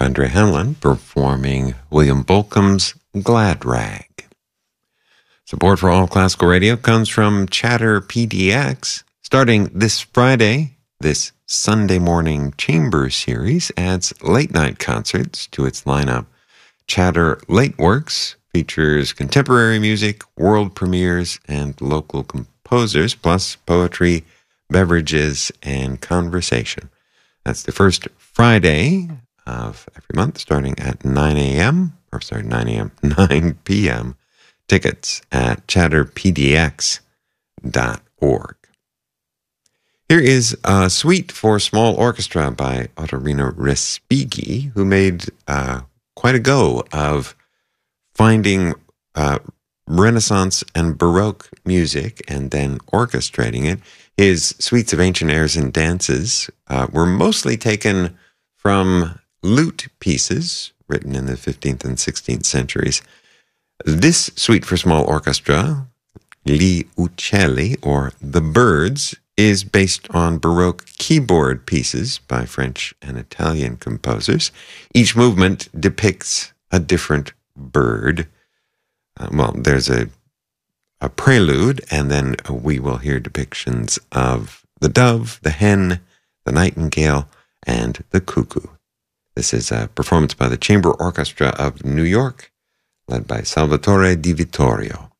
Marc-Andre Hanlon performing William Bolcom's Glad Rag. Support for All Classical Radio comes from Chatter PDX. Starting this Friday, this Sunday morning chamber series adds late night concerts to its lineup. Chatter Late Works features contemporary music, world premieres, and local composers, plus poetry, beverages, and conversation. That's the first Friday of every month, starting at 9 p.m. Tickets at chatterpdx.org. Here is a suite for small orchestra by Ottorino Respighi, who made quite a go of finding Renaissance and Baroque music and then orchestrating it. His suites of ancient airs and dances were mostly taken from lute pieces written in the 15th and 16th centuries. This suite for small orchestra, Gli Uccelli, or The Birds, is based on Baroque keyboard pieces by French and Italian composers. Each movement depicts a different bird. There's a prelude, and then we will hear depictions of the dove, the hen, the nightingale, and the cuckoo. This is a performance by the Chamber Orchestra of New York, led by Salvatore Di Vittorio.